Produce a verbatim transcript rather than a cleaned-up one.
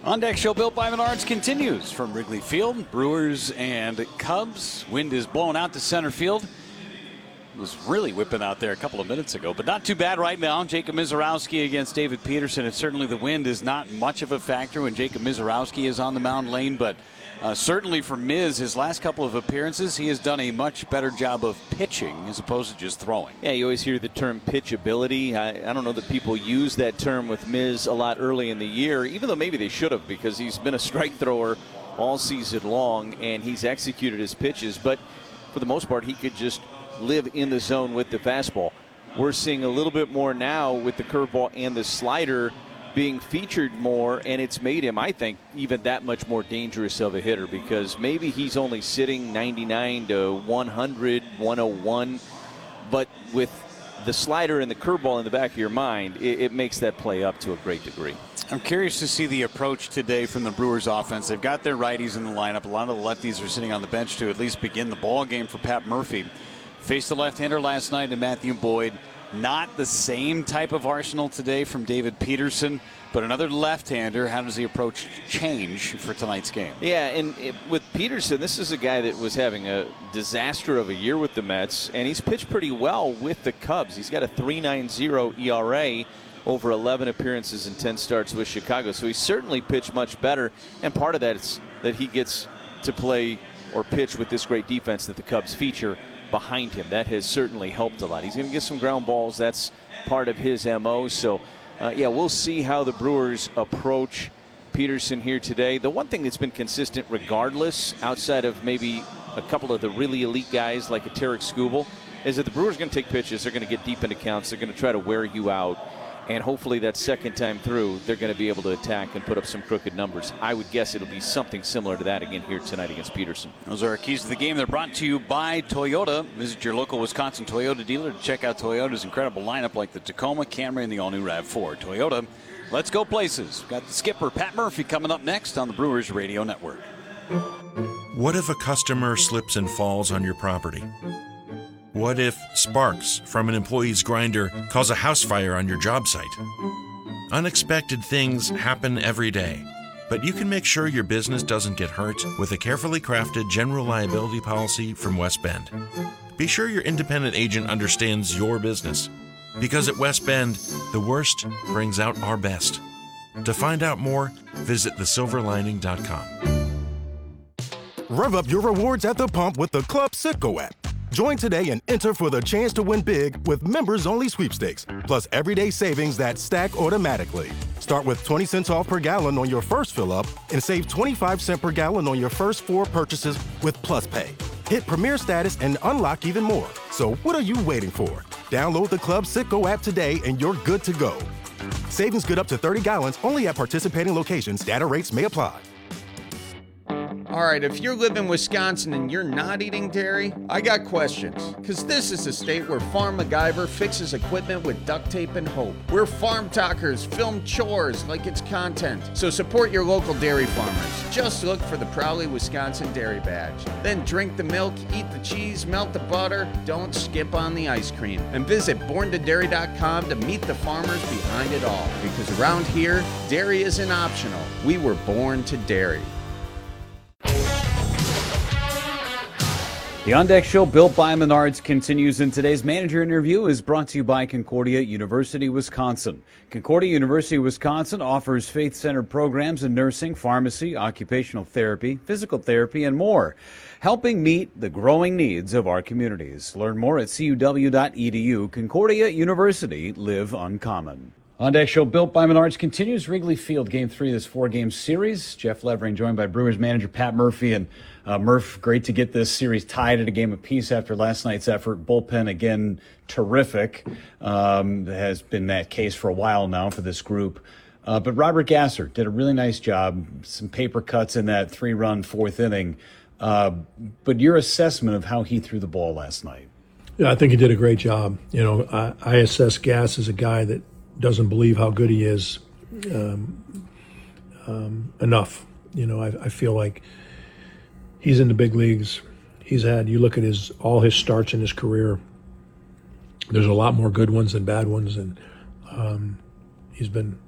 On Deck Show built by Menards continues from Wrigley Field. Brewers and Cubs. Wind is blowing out to center field. It was really whipping out there a couple of minutes ago, but not too bad right now. Jacob Misiorowski against David Peterson. And certainly the wind is not much of a factor when Jacob Misiorowski is on the mound lane, but uh, certainly for Miz, his last couple of appearances, he has done a much better job of pitching as opposed to just throwing. Yeah, you always hear the term pitchability. I, I don't know that people use that term with Miz a lot early in the year, even though maybe they should have, because he's been a strike thrower all season long and he's executed his pitches. But for the most part, he could just live in the zone with the fastball. We're seeing a little bit more now with the curveball and the slider being featured more, and it's made him, I think, even that much more dangerous of a hitter, because maybe he's only sitting ninety-nine to one hundred, one oh one, but with the slider and the curveball in the back of your mind, it, it makes that play up to a great degree. I'm curious to see the approach today from the Brewers offense. They've got their righties in the lineup. A lot of the lefties are sitting on the bench to at least begin the ball game for Pat Murphy. Faced the left-hander last night in Matthew Boyd. Not the same type of arsenal today from David Peterson, but another left-hander. How does the approach change for tonight's game? Yeah, and it, with Peterson, this is a guy that was having a disaster of a year with the Mets, and he's pitched pretty well with the Cubs. He's got a three point nine oh E R A over eleven appearances and ten starts with Chicago, so he's certainly pitched much better, and part of that is that he gets to play or pitch with this great defense that the Cubs feature behind him. That has certainly helped a lot. He's going to get some ground balls. That's part of his M O. So, uh, yeah, we'll see how the Brewers approach Peterson here today. The one thing that's been consistent regardless, outside of maybe a couple of the really elite guys like a Tarek Skubal, is that the Brewers are going to take pitches. They're going to get deep into counts. They're going to try to wear you out. And hopefully that second time through, they're going to be able to attack and put up some crooked numbers. I would guess it'll be something similar to that again here tonight against Peterson. Those are our keys to the game. They're brought to you by Toyota. Visit your local Wisconsin Toyota dealer to check out Toyota's incredible lineup like the Tacoma, Camry, and the all-new RAV four. Toyota, let's go places. We've got the skipper, Pat Murphy, coming up next on the Brewers Radio Network. What if a customer slips and falls on your property? What if sparks from an employee's grinder cause a house fire on your job site? Unexpected things happen every day, but you can make sure your business doesn't get hurt with a carefully crafted general liability policy from West Bend. Be sure your independent agent understands your business, because at West Bend, the worst brings out our best. To find out more, visit the silver lining dot com. Rev up your rewards at the pump with the Club Citgo app. Join today and enter for the chance to win big with members-only sweepstakes, plus everyday savings that stack automatically. Start with twenty cents off per gallon on your first fill-up and save twenty-five cents per gallon on your first four purchases with Plus Pay. Hit Premier status and unlock even more. So what are you waiting for? Download the Club Citgo app today and you're good to go. Savings good up to thirty gallons only at participating locations. Data rates may apply. All right, if you live in Wisconsin and you're not eating dairy, I got questions. Because this is a state where Farm MacGyver fixes equipment with duct tape and hope. Where Farm Talkers film chores like it's content. So support your local dairy farmers. Just look for the Proudly Wisconsin Dairy Badge. Then drink the milk, eat the cheese, melt the butter. Don't skip on the ice cream. And visit born to dairy dot com to meet the farmers behind it all. Because around here, dairy isn't optional. We were born to dairy. The On Deck Show built by Menards continues, and today's manager interview is brought to you by Concordia University, Wisconsin. Concordia University, Wisconsin offers faith-centered programs in nursing, pharmacy, occupational therapy, physical therapy, and more, helping meet the growing needs of our communities. Learn more at C U W dot E D U. Concordia University, live uncommon. On Deck Show built by Menards continues. Wrigley Field, game three of this four-game series. Jeff Levering joined by Brewers manager Pat Murphy. And uh, Murph, great to get this series tied at a game apiece after last night's effort. Bullpen, again, terrific. Um, has been that case for a while now for this group. Uh, but Robert Gasser did a really nice job. Some paper cuts in that three-run fourth inning. Uh, but your assessment of how he threw the ball last night? Yeah, I think he did a great job. You know, I, I assess Gass as a guy that doesn't believe how good he is um, um, enough. You know, I, I feel like he's in the big leagues. He's had, you look at his all his starts in his career, there's a lot more good ones than bad ones, and um, he's been